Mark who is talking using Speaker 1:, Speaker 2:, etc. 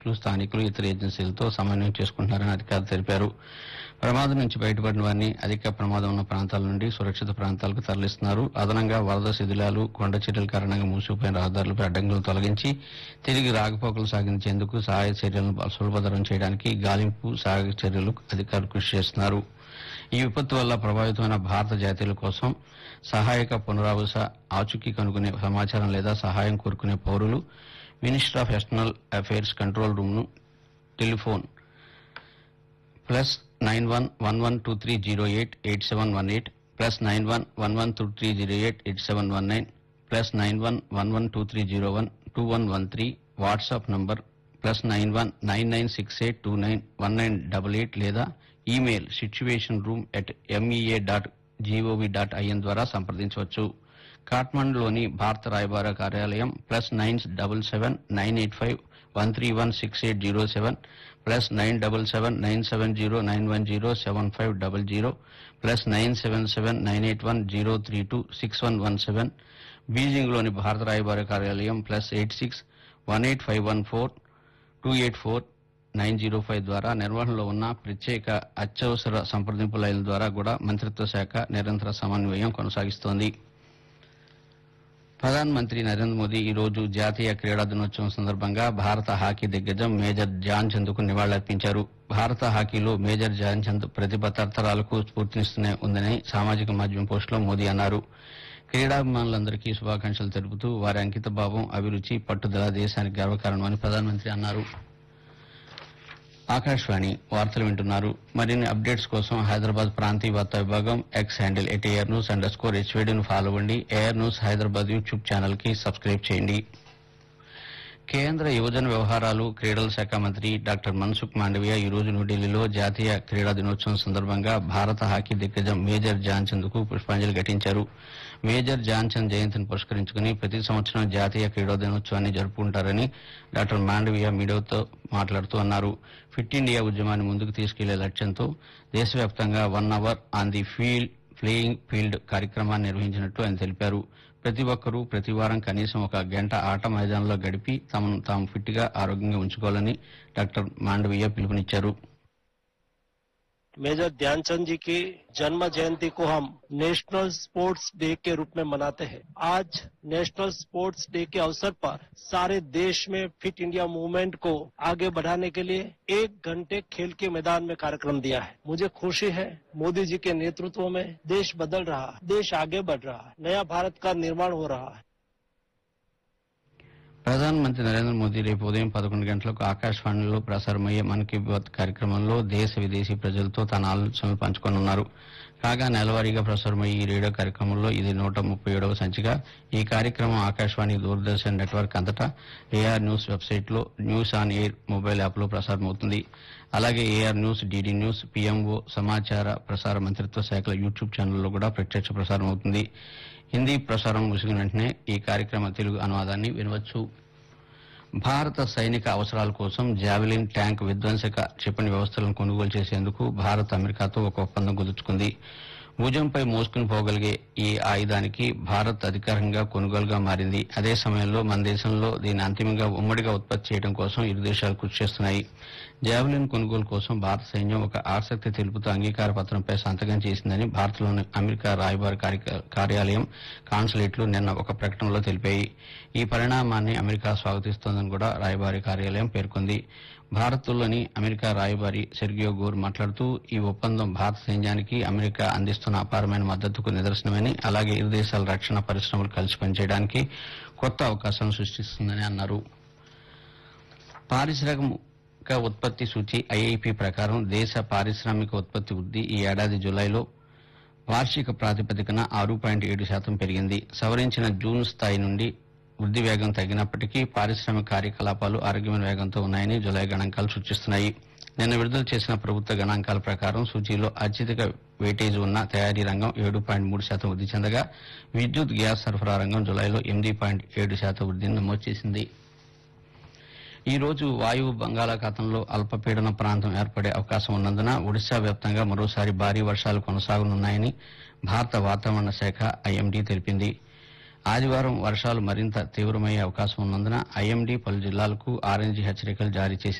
Speaker 1: స్థానికులు ఇతర ఏజెన్సీలతో సమన్వయం చేసుకుంటున్నారని అధికారులు తెలిపారు. ప్రమాదం నుంచి బయటపడిన వారిని అధిక ప్రమాదం ఉన్న ప్రాంతాల నుండి సురక్షిత ప్రాంతాలకు తరలిస్తున్నారు. అదనంగా వరద శిథిలాలు, కొండ చర్యల కారణంగా మూసుకుపోయిన రహదారులపై అడ్డంకులను తొలగించి తిరిగి రాకపోకలు సాగించేందుకు సహాయ చర్యలను సులభతరం చేయడానికి గాలింపు, సహాయక చర్యలు అధికారులు కృషి చేస్తున్నారు. ఈ విపత్తు వల్ల ప్రభావితమైన భారత జాతీయుల కోసం సహాయక పునరావాస, ఆచూకీ కనుగొనే సమాచారం లేదా సహాయం కోరుకునే పౌరులు minister of external affairs control room ను టెలిఫోన్ +911123088718 +911123088719 +911123012113 వాట్సాప్ నంబర్ +919968291988 లేదా ఈమెయిల్ situationroom@mea.gov.in ద్వారా సంప్రదించవచ్చు. కాఠ్మండూలోని భారత రాయబార కార్యాలయం +979851316807 +977970910750 +977981032617 బీజింగ్లోని భారత రాయబార కార్యాలయం +8618514284 ద్వారా నిర్వహణలో ఉన్న ప్రత్యేక అత్యవసర సంప్రదింపు లైన్ల ద్వారా కూడా మంత్రిత్వ శాఖ నిరంతర సమన్వయం కొనసాగిస్తోంది. ప్రధానమంత్రి నరేంద్ర మోదీ ఈ రోజు జాతీయ క్రీడా దినోత్సవం సందర్భంగా భారత హాకీ దిగ్గజం మేజర్ ధ్యాన్ చంద్ కు నివాళులర్పించారు. భారత హాకీలో మేజర్ ధ్యాన్ చంద్ ప్రతిభ తరతరాలకు స్ఫూర్తినిస్తూనే ఉందని సామాజిక మాధ్యమం పోస్టులో మోదీ అన్నారు. క్రీడాభిమానులందరికీ శుభాకాంక్షలు తెలుపుతూ వారి అంకిత భావం, అభిరుచి, పట్టుదల దేశానికి గర్వకారణమని ప్రధానమంత్రి అన్నారు. ఆకాశవాణి వార్తలు వింటున్నారు. మరిన్ని అప్డేట్స్ కోసం హైదరాబాద్ ప్రాంతీయ వార్తా విభాగం ఎక్స్ హ్యాండిల్ @airnews_HVD ను ఫాలో అవ్వండి. Air news Hyderabad YouTube channel కి సబ్స్క్రైబ్ చేయండి. కేంద్ర యువజన వ్యవహారాలు, క్రీడల శాఖ మంత్రి డాక్టర్ మన్సుఖ్ మాండవీయ ఈ రోజు న్యూఢిల్లీలో జాతీయ క్రీడా దినోత్సవం సందర్భంగా భారత హాకీ దిగ్గజం మేజర్ ధ్యాన్ చంద్ కు పుష్పాంజలి ఘటించారు. మేజర్ ధ్యాన్ చంద్ జయంతిని పురస్కరించుకుని ప్రతి సంవత్సరం జాతీయ క్రీడా దినోత్సవాన్ని జరుపుకుంటారని డాక్టర్ మాండవీయ మీడియాతో మాట్లాడుతూ అన్నారు. ఫిట్ ఇండియా ఉద్యమాన్ని ముందుకు తీసుకెళ్లే లక్ష్యంతో దేశవ్యాప్తంగా 1 hour on the playing field కార్యక్రమాన్ని నిర్వహించినట్లు ఆయన తెలిపారు. ప్రతి ఒక్కరూ ప్రతి వారం కనీసం 1 గంట ఆట మైదానంలో గడిపి తమను తాము ఫిట్ గా, ఆరోగ్యంగా ఉంచుకోవాలని డాక్టర్ మాండవీయ పిలుపునిచ్చారు.
Speaker 2: मेजर ध्यानचंद जी की जन्म जयंती को हम नेशनल स्पोर्ट्स डे के रूप में मनाते हैं। आज नेशनल स्पोर्ट्स डे के अवसर पर सारे देश में फिट इंडिया मूवमेंट को आगे बढ़ाने के लिए 1 घंटे खेल के मैदान में कार्यक्रम दिया है। मुझे खुशी है मोदी जी के नेतृत्व में देश बदल रहा है, देश आगे बढ़ रहा है, नया भारत का निर्माण हो रहा है।
Speaker 1: ప్రధానమంత్రి నరేంద్ర మోదీ రేపు ఉదయం 11 గంటలకు ఆకాశవాణిలో ప్రసారమయ్యే మన్ కీ బాత్ కార్యక్రమంలో దేశ విదేశీ ప్రజలతో తన ఆలోచనలు పంచుకోనున్నారు. కాగా నెలవారీగా ప్రసారమయ్యే ఈ రేడియో కార్యక్రమంలో ఇది 137వ సంచిక. ఈ కార్యక్రమం ఆకాశవాణి, దూరదర్శన్ నెట్వర్క్ అంతటా ఏఆర్ న్యూస్ వెబ్సైట్ లో, news on air mobile app లో ప్రసారమవుతుంది. అలాగే AR news, DD news, PMO, సమాచార ప్రసార మంత్రిత్వ శాఖల యూట్యూబ్ ఛానల్లో కూడా ప్రత్యక్ష ప్రసారం అవుతుంది. హిందీ ప్రసారం ముగిసిన వెంటనే ఈ కార్యక్రమ తెలుగు అనువాదాన్ని వినవచ్చు. భారత సైనిక అవసరాల కోసం జావెలిన్ ట్యాంక్ విధ్వంసక క్షిపణి వ్యవస్థలను కొనుగోలు చేసేందుకు భారత్ అమెరికాతో ఒక ఒప్పందం కుదుర్చుకుంది. భుజంపై మోసుకుని పోగలిగే ఈ ఆయుధానికి భారత్ అధికారికంగా కొనుగోలుగా మారింది. అదే సమయంలో మన దేశంలో దీన్ని అంతిమంగా ఉమ్మడిగా ఉత్పత్తి చేయడం కోసం ఇరు దేశాలు కృషి చేస్తున్నాయి. జావెలిన్ కొనుగోలు కోసం భారత సైన్యం ఒక ఆసక్తి తెలుపుతూ అంగీకార పత్రంపై సంతకం చేసిందని భారత్లోని అమెరికా రాయబార కార్యాలయం, కాన్సులేట్లు నిన్న ఒక ప్రకటనలో తెలిపాయి. ఈ పరిణామాన్ని అమెరికా స్వాగతిస్తోందని కూడా రాయబారి కార్యాలయం పేర్కొంది. భారత్లోని అమెరికా రాయబారి సెర్గియో గోర్ మాట్లాడుతూ ఈ ఒప్పందం భారత సైన్యానికి అమెరికా అందిస్తున్న అపారమైన మద్దతుకు నిదర్శనమని, అలాగే ఇరు దేశాల రక్షణ పరిశ్రమలు కలిసి పనిచేయడానికి కొత్త అవకాశాలను సృష్టిస్తుందని అన్నారు. పారిశ్రామిక ఉత్పత్తి సూచి ఐఐపి ప్రకారం దేశ పారిశ్రామిక ఉత్పత్తి వృద్ధి ఈ ఏడాది జులైలో వార్షిక ప్రాతిపదికన 6.7% పెరిగింది. సవరించిన జూన్ స్థాయి నుండి వృద్ధి వేగం తగ్గినప్పటికీ పారిశ్రామిక కార్యకలాపాలు ఆరోగ్యమైన వేగంతో ఉన్నాయని జులై గణాంకాలు సూచిస్తున్నాయి. నిన్న విడుదల చేసిన ప్రభుత్వ గణాంకాల ప్రకారం సూచీలో అత్యధిక వెయిటేజ్ ఉన్న తయారీ రంగం 7.3% వృద్ధి చెందగా విద్యుత్, గ్యాస్ సరఫరా రంగం జులైలో 8.7% వృద్ధిని నమోదు చేసింది. ఈ రోజు వాయువు బంగాళాఖాతంలో అల్పపీడన ప్రాంతం ఏర్పడే అవకాశం ఉన్నందున ఒడిశా వ్యాప్తంగా మరోసారి భారీ వర్షాలు కొనసాగనున్నాయని భారత వాతావరణ శాఖ ఐఎండీ తెలిపింది. ఆదివారం వర్షాలు మరింత తీవ్రమయ్యే అవకాశం ఉన్నందున ఐఎండీ పలు జిల్లాలకు ఆరెంజ్ హెచ్చరికలు జారీ చేసింది.